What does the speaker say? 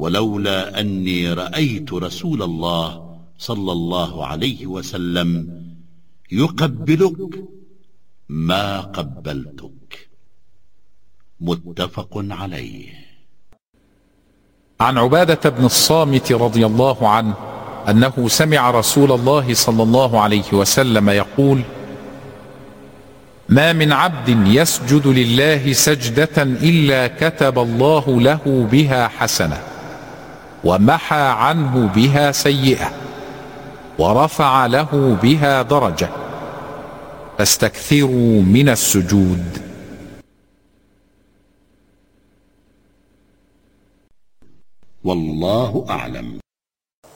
ولولا أني رأيت رسول الله صلى الله عليه وسلم يقبلك ما قبلتك. متفق عليه. عن عبادة بن الصامت رضي الله عنه أنه سمع رسول الله صلى الله عليه وسلم يقول: ما من عبد يسجد لله سجدة إلا كتب الله له بها حسنة ومحى عنه بها سيئة ورفع له بها درجة، فاستكثروا من السجود. والله أعلم.